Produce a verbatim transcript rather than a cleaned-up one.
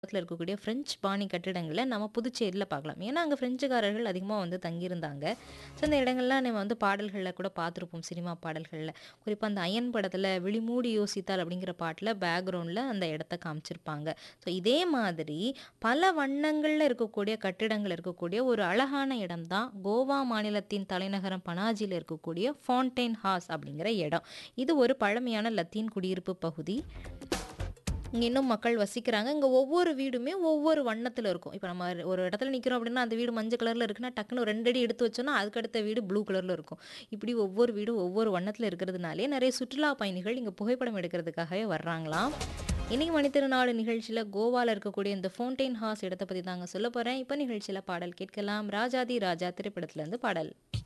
பக்கத்துல இருக்கக்கூடிய பிரெஞ்சு பாணி கட்டிடங்கள நம்ம புதுச்சேரியில பார்க்கலாம். ஏன்னா, அங்க பிரெஞ்சுக்காரர்கள் அதிகமா வந்து தங்கியிருந்தாங்க. ஸோ இந்த இடங்கள்லாம் நம்ம வந்து பாடல்கள்ல கூட பார்த்துருப்போம், சினிமா பாடல்கள்ல. குறிப்பா அந்த அயன் படத்துல "விழிமூடி யோசித்தால்" அப்படிங்கிற பாட்டுல பேக்ரவுண்ட்ல அந்த இடத்த காமிச்சிருப்பாங்க. ஸோ இதே மாதிரி பல வண்ணங்கள்ல இருக்கக்கூடிய கட்டிடங்கள் இருக்கக்கூடிய ஒரு அழகான இடம் தான் கோவா மாநிலத்தின் தலைநகரம் பனாஜில இருக்கக்கூடிய ஃபவுண்டைன் ஹாஸ் அப்படிங்கிற இடம். இது ஒரு பழமையான லத்தீன் குடியிருப்பு பகுதி. இங்க இன்னும் மக்கள் வசிக்கிறாங்க. இங்க ஒவ்வொரு வீடுமே ஒவ்வொரு வண்ணத்துல இருக்கும். இப்ப நம்ம ஒரு இடத்துல நிக்கிறோம் அப்படின்னா, அந்த வீடு மஞ்சள் கலர்ல இருக்குன்னா, டக்குனு ஒரு ரெண்டு அடி எடுத்து வச்சோம்னா, அதுக்கு அடுத்த வீடு ப்ளூ கலர்ல இருக்கும். இப்படி ஒவ்வொரு வீடும் ஒவ்வொரு வண்ணத்துல இருக்கிறதுனாலயே நெறைய சுற்றுலா பயணிகள் இங்க புகைப்படம் எடுக்கிறதுக்காகவே வர்றாங்களாம். இன்னைக்கு மணித்திருநாடு நிகழ்ச்சியில கோவால இருக்கக்கூடிய இந்த ஃபவுண்டைன் ஹாஸ் இடத்த பத்தி தாங்க சொல்லப் போறேன். இப்ப நிகழ்ச்சியில பாடல் கேட்கலாம். ராஜாதி ராஜா திரைப்படத்துல இருந்து பாடல்.